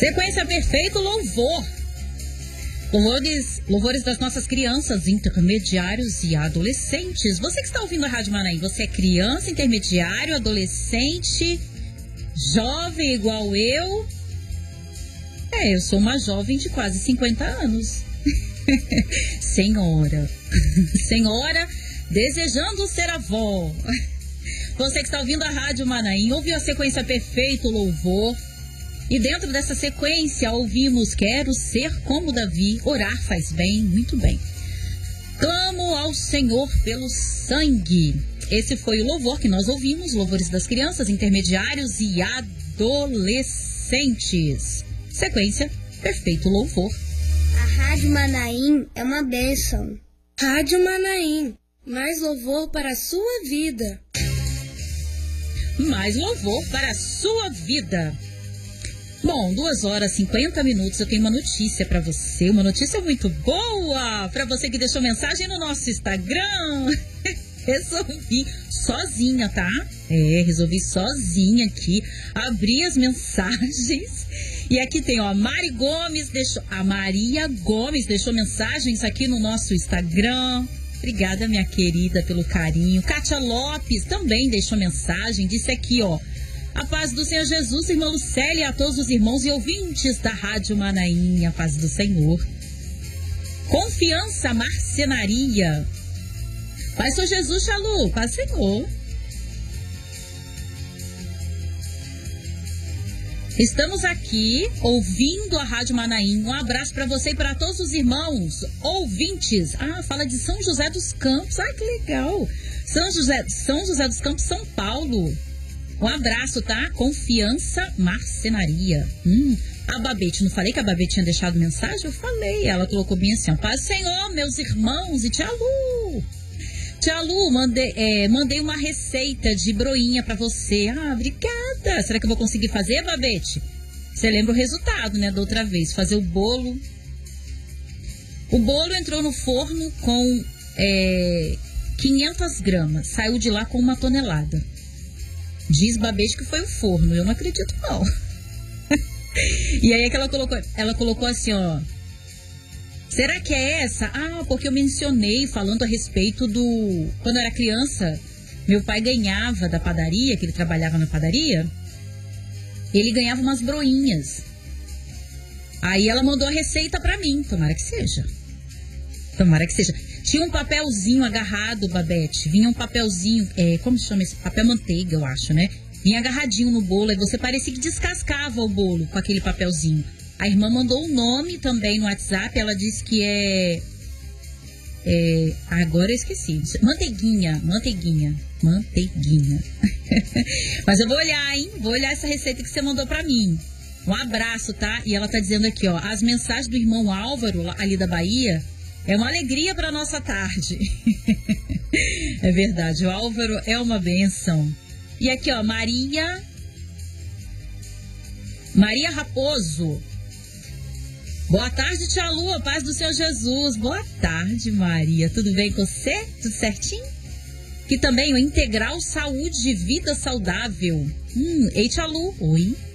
Sequência perfeito, louvor. Louvores das nossas crianças, intermediários e adolescentes. Você que está ouvindo a Rádio Manaim, você é criança, intermediário, adolescente, jovem igual eu? Eu sou uma jovem de quase 50 anos. Senhora, desejando ser avó. Você que está ouvindo a Rádio Manaim, ouviu a sequência perfeito, louvor. E dentro dessa sequência ouvimos Quero Ser Como Davi, Orar Faz Bem, muito bem. Clamo ao Senhor pelo sangue. Esse foi o louvor que nós ouvimos, louvores das crianças, intermediários e adolescentes. Sequência, perfeito louvor. A Rádio Manaim é uma bênção. Rádio Manaim, mais louvor para a sua vida. Mais louvor para a sua vida. Bom, 2h50, eu tenho uma notícia para você, uma notícia muito boa para você que deixou mensagem no nosso Instagram. Resolvi sozinha, tá? Resolvi sozinha aqui abrir as mensagens. E aqui tem, ó, a Maria Gomes deixou mensagens aqui no nosso Instagram. Obrigada, minha querida, pelo carinho. Kátia Lopes também deixou mensagem, disse aqui, ó. A paz do Senhor Jesus, irmã Lucélia, a todos os irmãos e ouvintes da Rádio Manaim, a paz do Senhor. Confiança Marcenaria. Paz do Jesus, Xalu, paz do Senhor. Estamos aqui ouvindo a Rádio Manaim. Um abraço para você e para todos os irmãos ouvintes. Fala de São José dos Campos. Que legal. São José dos Campos, São Paulo. Um abraço, tá? Confiança Marcenaria. A Babete, não falei que a Babete tinha deixado mensagem? Eu falei. Ela colocou bem assim, ó. Paz do Senhor, meus irmãos e tia Lu. Tia Lu, mandei uma receita de broinha pra você. Obrigada. Será que eu vou conseguir fazer, Babete? Você lembra o resultado, né, da outra vez? Fazer o bolo. O bolo entrou no forno com 500 gramas. Saiu de lá com 1 tonelada. Diz Babete que foi o forno. Eu não acredito, não. E aí é que ela colocou assim, ó. Será que é essa? Porque eu mencionei falando a respeito do... Quando eu era criança, meu pai ganhava da padaria, que ele trabalhava na padaria, ele ganhava umas broinhas. Aí ela mandou a receita pra mim. Tomara que seja. Tomara que seja. Tinha um papelzinho agarrado, Babete. Vinha um papelzinho, como se chama esse? Papel manteiga, eu acho, né? Vinha agarradinho no bolo. E você parecia que descascava o bolo com aquele papelzinho. A irmã mandou o nome também no WhatsApp. Ela disse que agora eu esqueci. Manteiguinha. Mas eu vou olhar, hein? Vou olhar essa receita que você mandou pra mim. Um abraço, tá? E ela tá dizendo aqui, ó. As mensagens do irmão Álvaro, ali da Bahia... É uma alegria para nossa tarde. É verdade, o Álvaro é uma bênção. E aqui, ó, Maria Raposo. Boa tarde, tia Lu, a paz do Senhor Jesus. Boa tarde, Maria. Tudo bem com você? Tudo certinho? Que também o Integral Saúde e Vida Saudável. Ei, tia Lu. Oi.